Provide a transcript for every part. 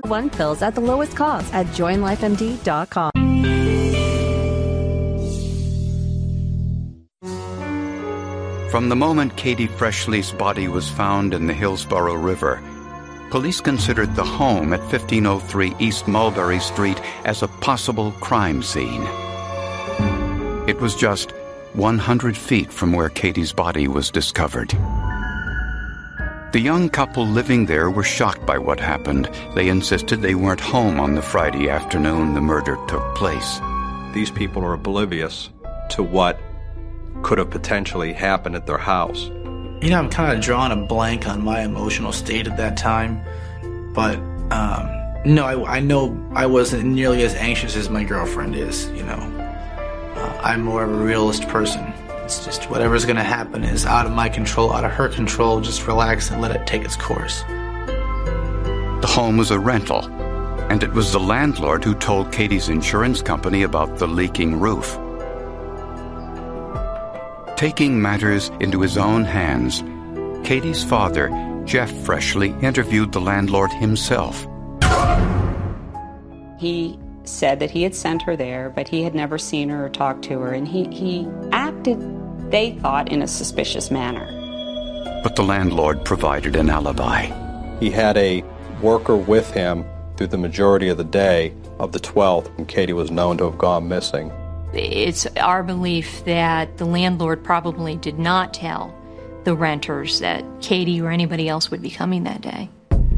One pills at the lowest cost at joinlifemd.com. From the moment Katie Freshley's body was found in the Hillsborough River, police considered the home at 1503 East Mulberry Street as a possible crime scene. It was just 100 feet from where Katie's body was discovered. The young couple living there were shocked by what happened. They insisted they weren't home on the Friday afternoon the murder took place. These people are oblivious to what could have potentially happened at their house. You know, I'm kind of drawing a blank on my emotional state at that time, but no, I know I wasn't nearly as anxious as my girlfriend is, you know. I'm more of a realist person. It's just whatever's going to happen is out of my control, out of her control. Just relax and let it take its course. The home was a rental, and it was the landlord who told Katie's insurance company about the leaking roof. Taking matters into his own hands, Katie's father, Jeff Freshley, interviewed the landlord himself. He said that he had sent her there, but he had never seen her or talked to her, and he acted, they thought, in a suspicious manner. But the landlord provided an alibi. He had a worker with him through the majority of the day of the 12th when Katie was known to have gone missing. It's our belief that the landlord probably did not tell the renters that Katie or anybody else would be coming that day.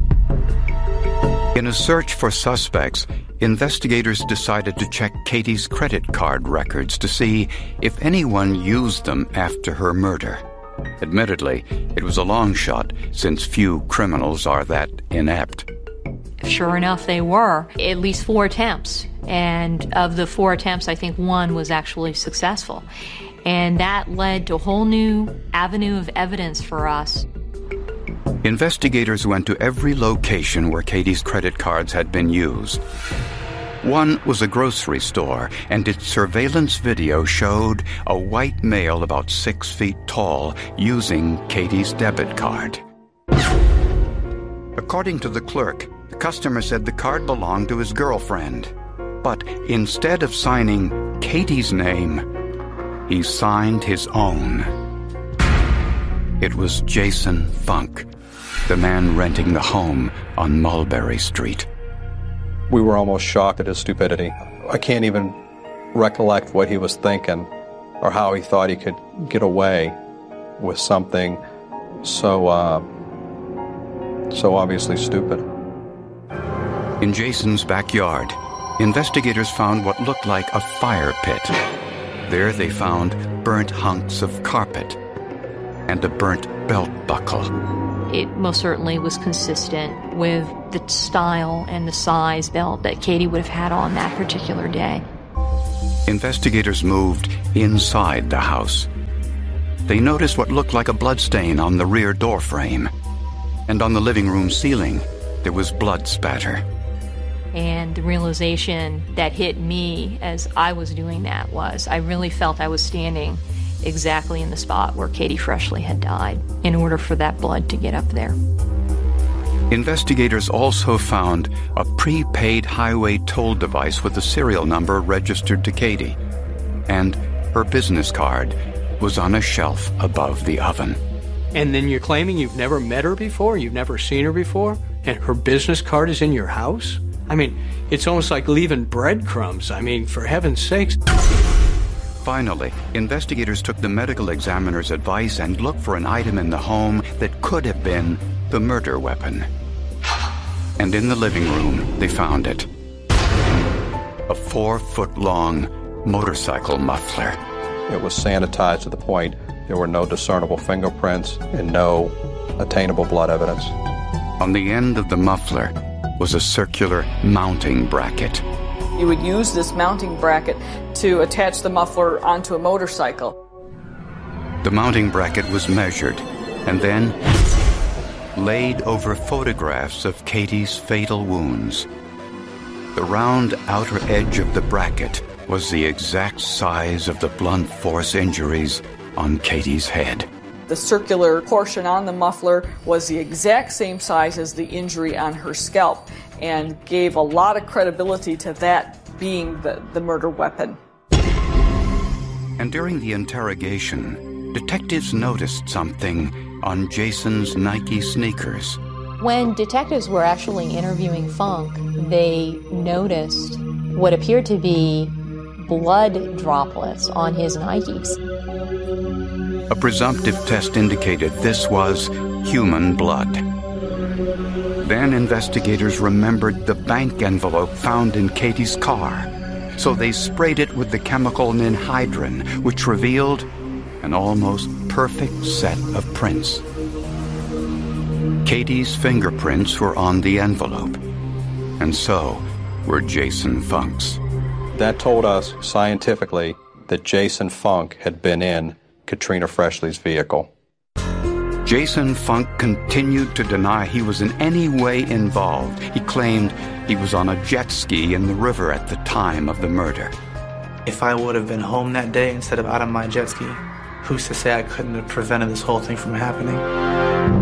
In a search for suspects, investigators decided to check Katie's credit card records to see if anyone used them after her murder. Admittedly, it was a long shot, since few criminals are that inept. Sure enough, they were. At least 4 attempts. And of the 4 attempts, I think 1 was actually successful. And that led to a whole new avenue of evidence for us. Investigators went to every location where Katie's credit cards had been used. One was a grocery store, and its surveillance video showed a white male about 6 feet tall using Katie's debit card. According to the clerk, the customer said the card belonged to his girlfriend. But instead of signing Katie's name, he signed his own. It was Jason Funk, the man renting the home on Mulberry Street. We were almost shocked at his stupidity. I can't even recollect what he was thinking or how he thought he could get away with something so obviously stupid. In Jason's backyard, investigators found what looked like a fire pit. There they found burnt hunks of carpet and a burnt belt buckle. It most certainly was consistent with the style and the size belt that Katie would have had on that particular day. Investigators moved inside the house. They noticed what looked like a bloodstain on the rear door frame. And on the living room ceiling, there was blood spatter. And the realization that hit me as I was doing that was I really felt I was standing exactly in the spot where Katie Freshley had died in order for that blood to get up there. Investigators also found a prepaid highway toll device with a serial number registered to Katie, and her business card was on a shelf above the oven. And then you're claiming you've never met her before, you've never seen her before, and her business card is in your house? I mean, it's almost like leaving breadcrumbs. I mean, for heaven's sakes. Finally, investigators took the medical examiner's advice and looked for an item in the home that could have been the murder weapon. And in the living room, they found it. A 4-foot-long motorcycle muffler. It was sanitized to the point there were no discernible fingerprints and no attainable blood evidence. On the end of the muffler was a circular mounting bracket. You would use this mounting bracket to attach the muffler onto a motorcycle. The mounting bracket was measured and then laid over photographs of Katie's fatal wounds. The round outer edge of the bracket was the exact size of the blunt force injuries on Katie's head. The circular portion on the muffler was the exact same size as the injury on her scalp, and gave a lot of credibility to that being the murder weapon. And during the interrogation, detectives noticed something on Jason's Nike sneakers. When detectives were actually interviewing Funk, they noticed what appeared to be blood droplets on his Nikes. A presumptive test indicated this was human blood. Then investigators remembered the bank envelope found in Katie's car, so they sprayed it with the chemical ninhydrin, which revealed an almost perfect set of prints. Katie's fingerprints were on the envelope, and so were Jason Funk's. That told us scientifically that Jason Funk had been in Katrina Freshley's vehicle. Jason Funk continued to deny he was in any way involved. He claimed he was on a jet ski in the river at the time of the murder. If I would have been home that day instead of out on my jet ski, who's to say I couldn't have prevented this whole thing from happening?